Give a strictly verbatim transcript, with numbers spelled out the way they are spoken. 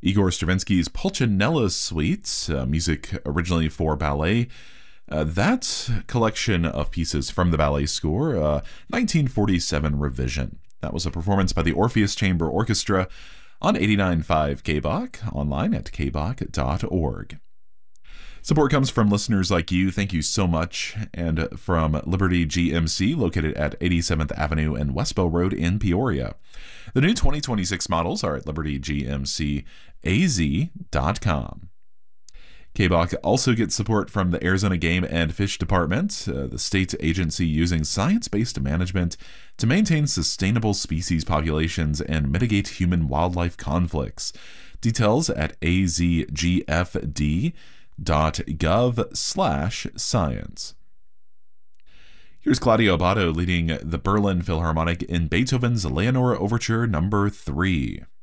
Igor Stravinsky's Pulcinella Suite, uh, music originally for ballet. Uh, that collection of pieces from the ballet score, uh, nineteen forty-seven revision. That was a performance by the Orpheus Chamber Orchestra on eighty-nine point five K B O C, online at k b o c dot org. Support comes from listeners like you. Thank you so much. And from Liberty G M C, located at eighty-seventh Avenue and Westbow Road in Peoria. The new twenty twenty-six models are at liberty g m c a z dot com. K B O C also gets support from the Arizona Game and Fish Department, uh, the state agency using science-based management to maintain sustainable species populations and mitigate human-wildlife conflicts. Details at a z g f d dot gov slash science. Here's Claudio Abbado leading the Berlin Philharmonic in Beethoven's Leonore Overture number three.